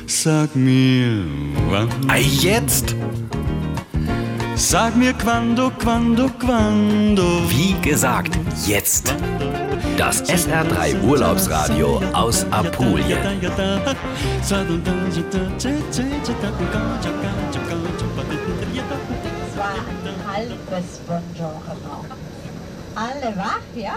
Sag mir, wann. Jetzt? Sag mir quando. Wie gesagt, jetzt. Das SR3 Urlaubsradio aus Apulien. Das war ein halbes Buongiorno. Alle wach, ja?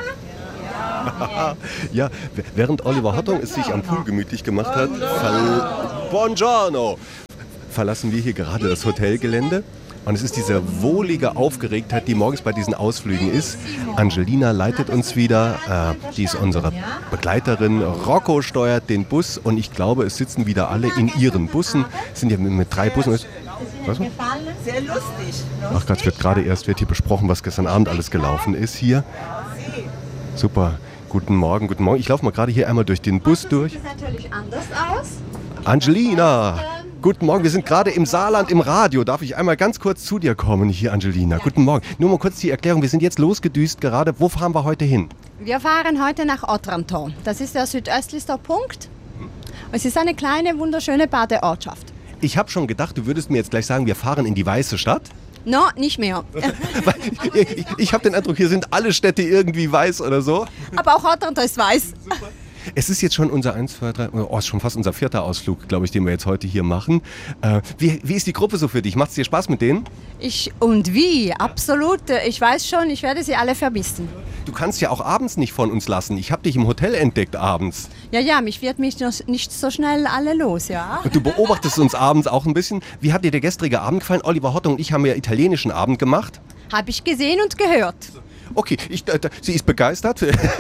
Ja, während Oliver Hartung es sich am Pool gemütlich gemacht hat, Buongiorno, verlassen wir hier gerade das Hotelgelände. Und es ist diese wohlige Aufgeregtheit, die morgens bei diesen Ausflügen ist. Angelina leitet uns wieder, die ist unsere Begleiterin. Rocco steuert den Bus und ich glaube, es sitzen wieder alle in ihren Bussen. Es sind ja mit 3 Bussen. Was? Sehr lustig. Ach Gott, wird hier besprochen, was gestern Abend alles gelaufen ist hier. Super, guten Morgen. Ich laufe mal gerade hier einmal durch den Bus durch. Sieht natürlich anders aus. Angelina! Guten Morgen, wir sind gerade im Saarland im Radio. Darf ich einmal ganz kurz zu dir kommen hier, Angelina? Ja. Guten Morgen. Nur mal kurz die Erklärung, wir sind jetzt losgedüst gerade. Wo fahren wir heute hin? Wir fahren heute nach Otranto. Das ist der südöstlichste Punkt. Es ist eine kleine, wunderschöne Badeortschaft. Ich habe schon gedacht, du würdest mir jetzt gleich sagen, wir fahren in die Weiße Stadt. No, nicht mehr. Ich habe den Eindruck, hier sind alle Städte irgendwie weiß oder so. Aber auch Otranto ist weiß. Super. Es ist jetzt schon unser 1, 2, 3, ist schon fast unser 4. Ausflug, glaube ich, den wir jetzt heute hier machen. Wie ist die Gruppe so für dich? Macht es dir Spaß mit denen? Absolut. Ich weiß schon, ich werde sie alle vermissen. Du kannst ja auch abends nicht von uns lassen. Ich habe dich im Hotel entdeckt abends. Ja, mich wird nicht so schnell alle los, ja. Und du beobachtest uns abends auch ein bisschen. Wie hat dir der gestrige Abend gefallen? Oliver Hartung und ich haben ja italienischen Abend gemacht. Habe ich gesehen und gehört. Okay, sie ist begeistert.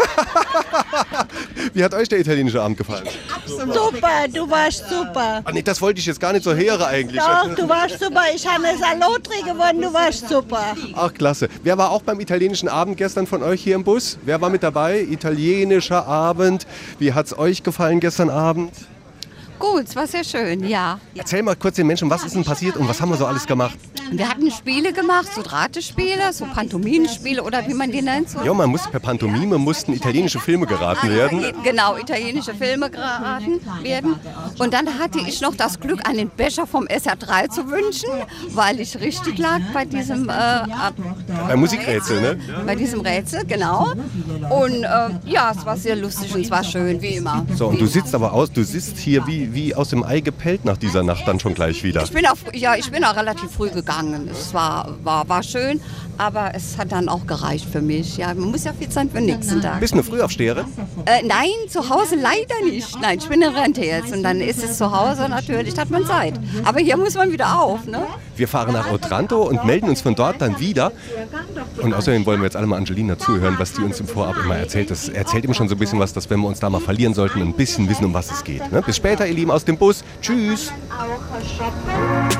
Wie hat euch der italienische Abend gefallen? Super, du warst super. Nee, das wollte ich jetzt gar nicht so hören eigentlich. Doch, du warst super. Ich habe eine Salotri gewonnen, du warst super. Ach, klasse. Wer war auch beim italienischen Abend gestern von euch hier im Bus? Wer war mit dabei? Italienischer Abend. Wie hat es euch gefallen gestern Abend? Gut, es war sehr schön, ja. Erzähl mal kurz den Menschen, was ist denn passiert und was haben wir so alles gemacht? Wir hatten Spiele gemacht, so Ratespiele, so Pantomimenspiele oder wie man die nennt. So. Ja, per Pantomime mussten italienische Filme geraten werden. Genau, italienische Filme geraten werden. Und dann hatte ich noch das Glück, einen Becher vom SR3 zu wünschen, weil ich richtig lag bei diesem Musikrätsel, ne? Bei diesem Rätsel, genau. Und ja, es war sehr lustig und es war schön, wie immer. So, und du sitzt hier wie aus dem Ei gepellt nach dieser Nacht dann schon gleich wieder. Ich bin auch relativ früh gegangen. Es war schön, aber es hat dann auch gereicht für mich. Ja, man muss ja fit sein für den nächsten Tag. Bist du eine Frühaufsteherin? Nein, zu Hause leider nicht. Nein, ich bin in Rente jetzt und dann ist es zu Hause natürlich, hat man Zeit. Aber hier muss man wieder auf, ne? Wir fahren nach Otranto und melden uns von dort dann wieder. Und außerdem wollen wir jetzt alle mal Angelina zuhören, was die uns im Vorab immer erzählt. Das erzählt ihm schon so ein bisschen was, dass wenn wir uns da mal verlieren sollten, ein bisschen wissen, um was es geht. Ne? Bis später, ihr Lieben, aus dem Bus. Tschüss.